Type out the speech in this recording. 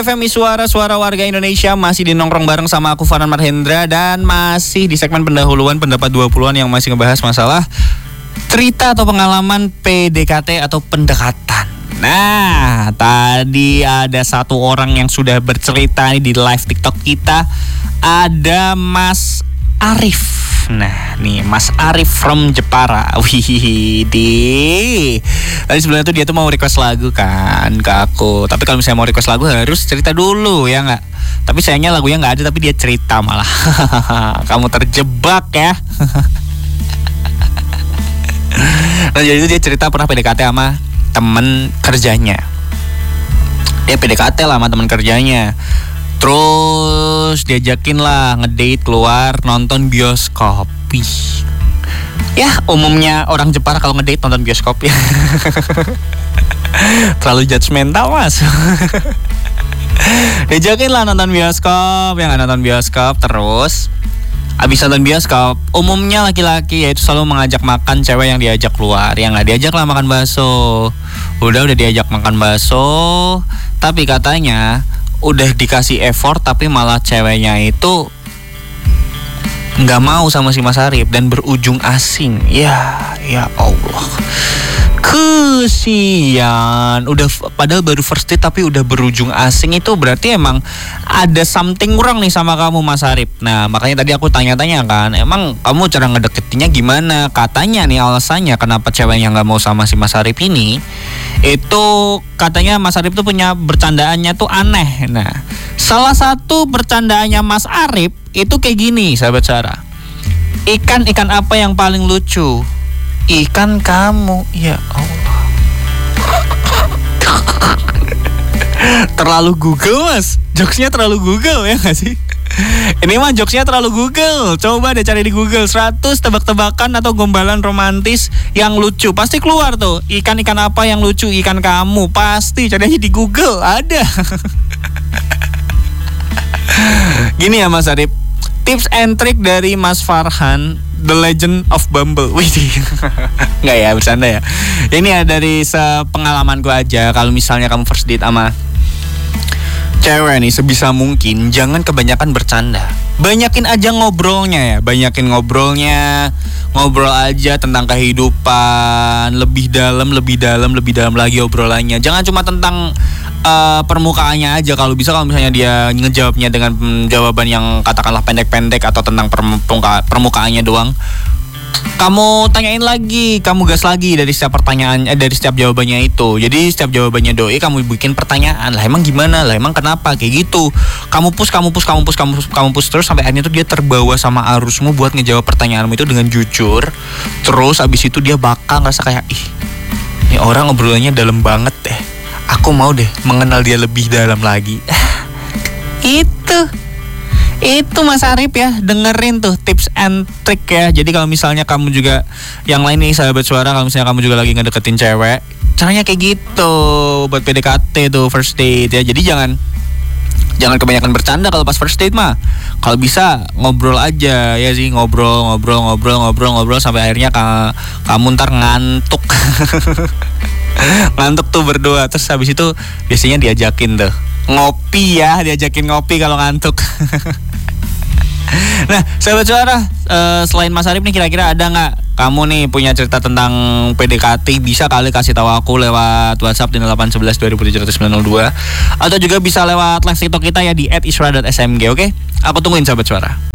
FMI Suara Warga Indonesia masih di nongkrong bareng sama aku Farhan Marhendra dan masih di segmen pendahuluan pendapat 20-an yang masih ngebahas masalah cerita atau pengalaman PDKT atau pendekatan. Nah, tadi ada satu orang yang sudah bercerita di live TikTok kita, ada Mas Arif. Nah, nih Mas Arif from Jepara. Wih, tadi sebenarnya tuh dia tuh mau request lagu kan ke aku. Tapi kalau misalnya mau request lagu harus cerita dulu, ya nggak? Tapi sayangnya lagunya nggak ada, tapi dia cerita malah. Kamu terjebak ya. Nah, jadi itu dia cerita pernah PDKT sama temen kerjanya. Dia PDKT lah sama temen kerjanya. Terus diajakin lah ngedate keluar nonton bioskop. Ya umumnya orang Jepara kalau ngedate nonton bioskop ya. Terlalu judgmental mas. Diajakin lah nonton bioskop, ya nggak nonton bioskop. Terus abis nonton bioskop, umumnya laki-laki yaitu selalu mengajak makan cewek yang diajak keluar. Ya nggak diajak lah makan bakso. Udah diajak makan bakso, tapi katanya udah dikasih effort tapi malah ceweknya itu nggak mau sama si Mas Arif dan berujung asing. Ya Allah, kesian. Udah padahal baru first date tapi udah berujung asing, itu berarti emang ada something kurang nih sama kamu Mas Arif. Nah makanya tadi aku tanya-tanya kan, emang kamu cara ngedeketinnya gimana? Katanya nih alasannya kenapa ceweknya nggak mau sama si Mas Arif ini, itu katanya Mas Arif tuh punya bercandaannya tuh aneh. Nah salah satu bercandaannya Mas Arif itu kayak gini sahabat Sarah. Ikan apa yang paling lucu? Ikan kamu. Ya Allah. Terlalu Google mas. Jokesnya terlalu Google ya gak sih? Ini mah jokesnya terlalu Google. Coba deh cari di Google 100 tebak-tebakan atau gombalan romantis yang lucu. Pasti keluar tuh. Ikan apa yang lucu? Ikan kamu. Pasti cari aja di Google. Ada. Gini ya Mas Arif, tips and trick dari Mas Farhan, The Legend of Bumble. Wih, nggak ya, bercanda ya. Ini ya dari sepengalaman gue aja. Kalau misalnya kamu first date sama cewek nih, sebisa mungkin jangan kebanyakan bercanda. Banyakin aja ngobrolnya ya. Ngobrol aja tentang kehidupan, lebih dalam lagi obrolannya. Jangan cuma tentang permukaannya aja. Kalau misalnya dia ngejawabnya dengan jawaban yang katakanlah pendek-pendek atau tentang permukaannya doang, kamu tanyain lagi, kamu gas lagi dari setiap pertanyaan, dari setiap jawabannya itu. Jadi setiap jawabannya doi kamu bikin pertanyaan. Lah emang gimana? Lah emang kenapa? Kayak gitu. Kamu push terus sampai akhirnya tuh dia terbawa sama arusmu buat ngejawab pertanyaanmu itu dengan jujur. Terus abis itu dia bakal ngerasa kayak, ih, ini orang obrolannya dalam banget deh. Aku mau deh mengenal dia lebih dalam lagi. Itu Mas Arif ya, dengerin tuh tips and trick ya. Jadi kalau misalnya kamu juga yang lain nih sahabat suara, kalau misalnya kamu juga lagi ngedeketin cewek, caranya kayak gitu buat PDKT tuh first date ya. Jadi jangan kebanyakan bercanda kalau pas first date mah. Kalau bisa ngobrol aja ya sih, ngobrol sampai akhirnya kamu ntar ngantuk. Ngantuk tuh berdua. Terus habis itu biasanya diajakin tuh ngopi ya, diajakin ngopi kalau ngantuk. Nah sahabat suara, selain Mas Arif nih, kira-kira ada nggak kamu nih punya cerita tentang PDKT? Bisa kali kasih tahu aku lewat WhatsApp di 0811-2700-902, atau juga bisa lewat live TikTok kita ya di @isra.smg. Oke, aku tungguin sahabat suara.